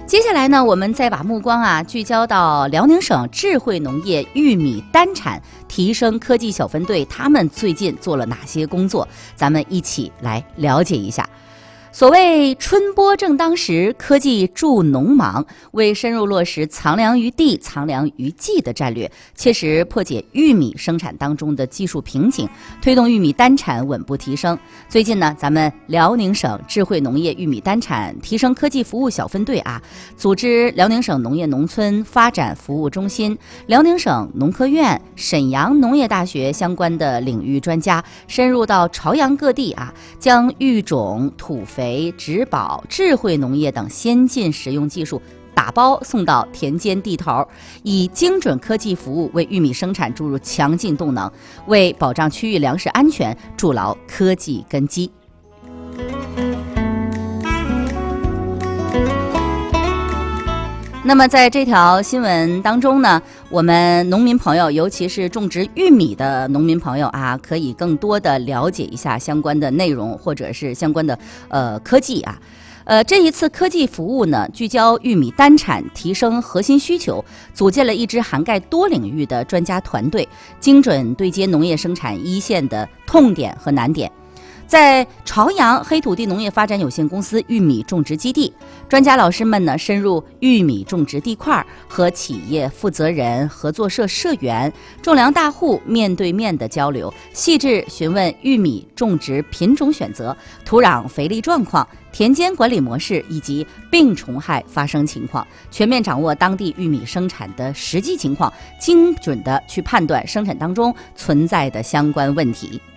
接下来呢，我们再把目光聚焦到辽宁省智慧农业玉米单产提升科技小分队，他们最近做了哪些工作？咱们一起来了解一下。所谓春播正当时，科技助农忙，为深入落实藏粮于地、藏粮于技的战略，切实破解玉米生产当中的技术瓶颈，推动玉米单产稳步提升。最近呢，咱们辽宁省智慧农业玉米单产提升科技服务小分队组织辽宁省农业农村发展服务中心、辽宁省农科院、沈阳农业大学相关的领域专家，深入到朝阳各地将育种、土肥、植保、智慧农业等先进实用技术打包送到田间地头，以精准科技服务为玉米生产注入强劲动能，为保障区域粮食安全筑牢科技根基。那么在这条新闻当中呢，我们农民朋友，尤其是种植玉米的农民朋友可以更多的了解一下相关的内容，或者是相关的科技这一次科技服务呢，聚焦玉米单产提升核心需求，组建了一支涵盖多领域的专家团队，精准对接农业生产一线的痛点和难点。在朝阳黑土地农业发展有限公司玉米种植基地，专家老师们呢深入玉米种植地块，和企业负责人、合作社社员、种粮大户面对面的交流，细致询问玉米种植品种选择、土壤肥力状况、田间管理模式以及病虫害发生情况，全面掌握当地玉米生产的实际情况，精准的去判断生产当中存在的相关问题。